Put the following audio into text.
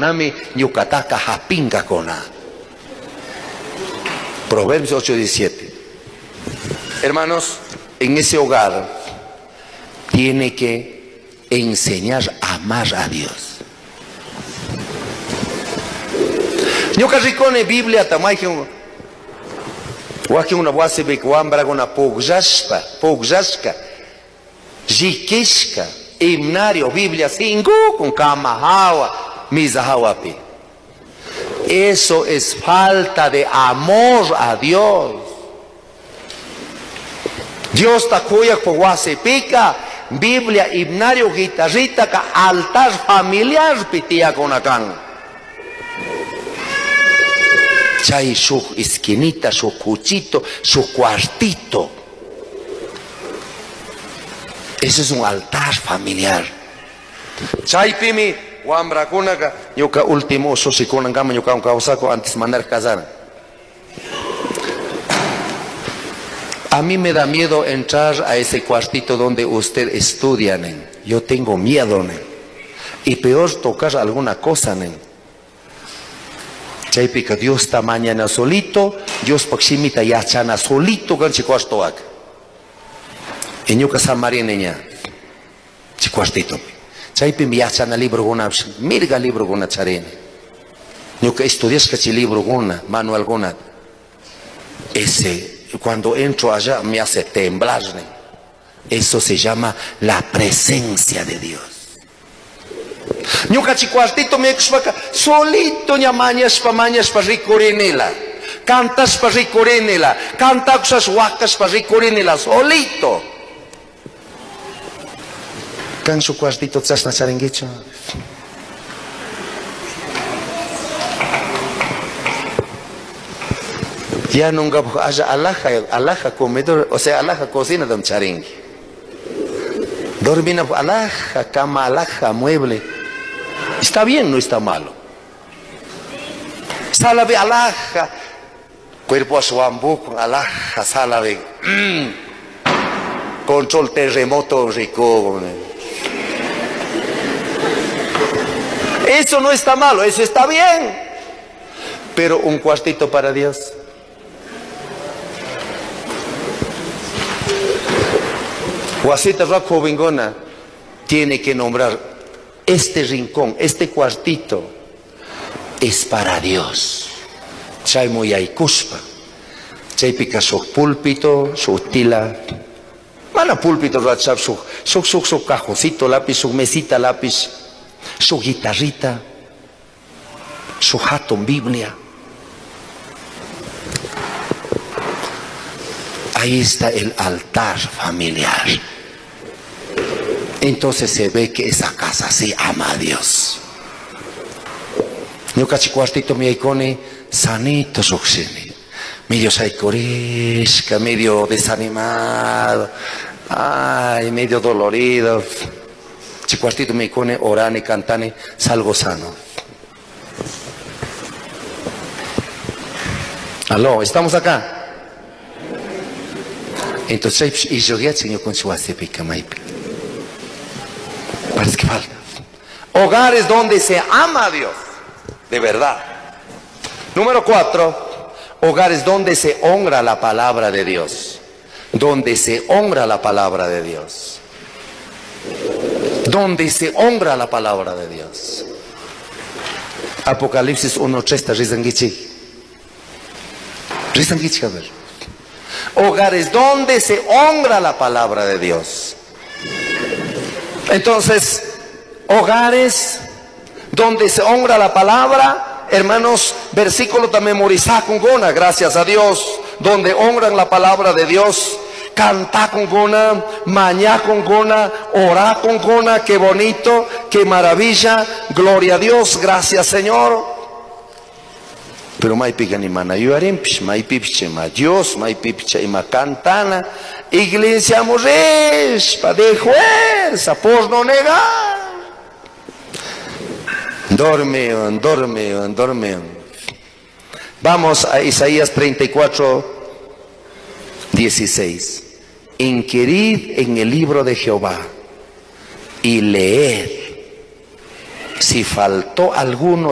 konami ñukataka hapinga kona. Proverbios 8:17. Hermanos, en ese hogar tiene que enseñar a amar a Dios. Ñuka rikone Biblia tamayki waki una wasi bekwambra una pugzashka jikishka himnario Biblia 5 con kamahawa mizahawapi. Eso es falta de amor a Dios. Dios takuya por wasi pica Biblia himnario guitarrita ka altar familiar pitia con acá. Chay su esquinita, su cuchito, su cuartito. Ese es un altar familiar. Chay pimi, wambra kunaka, yuka último, sosi kunangama, yuka un causaco antes de mandar casar. A mí me da miedo entrar a ese cuartito donde usted estudia, nen. Yo tengo miedo, nen. Y peor tocar alguna cosa, nen. Chaypica Dios está mañana solito, Dios pakshimita yachana solito con chicuastoak. En yuca San María niña, chicuastito. Chaypi mi yachana libro guna, mirga libro guna charene. Yuca estudias cachi libro guna, manual guna. Ese, cuando entro allá me hace temblar. Eso se llama la presencia de Dios. Ñuka chicuartito me explica solito ñamañas pa ricorinela, cantas pa ricorinela, cantas huacas pa ricorinela, solito. Can su cuartito tsas na charenguicho. Ya nunca haya alaja comedor, o sea, alaja cocina de un charengue. Dormina alaja, cama alaja, mueble. Está bien, no está malo. Sala de alaja, cuerpo a su ambuco, alaja, sala de control terremoto rico. Eso no está malo, eso está bien. Pero un cuartito para Dios. Guasita Raco Bingona tiene que nombrar. Este rincón, este cuartito es para Dios. Chay muy aycuspa. Chay pica su púlpito, su tila. Mana púlpito rachar su cajoncito lápiz, su mesita lápiz, su guitarrita, su hatón Biblia. Ahí está el altar familiar. Entonces se ve que esa casa sí ama a Dios. Yo cachi cuartito mi icone sanito suxini. Medio saicoresca, medio desanimado. Ay, medio dolorido. Chicuartito mi icone orane, cantane, salgo sano. Aló, ¿estamos acá? Entonces, y yo ya señor con su asepica maipi. Parece que falta. Hogares donde se ama a Dios, de verdad. Número 4, hogares donde se honra la palabra de Dios. Donde se honra la palabra de Dios. Donde se honra la palabra de Dios. Apocalipsis 1:3, Rizangichi. Rizangichi, a ver. Hogares donde se honra la palabra de Dios. Entonces, hogares donde se honra la palabra, hermanos, versículo también memorizar con gona, gracias a Dios, donde honran la palabra de Dios, cantar con gona, mañar con gona, orar con gona, qué bonito, qué maravilla, gloria a Dios, gracias Señor. Pero mai pica ni mana yuarimpish, mai pipiche ma Dios, mai pipiche y ma cantana, iglesia morres, pa de fuerza, por no negar. Dorme. Vamos a Isaías 34:16. Inquirid en el libro de Jehová y leed si faltó alguno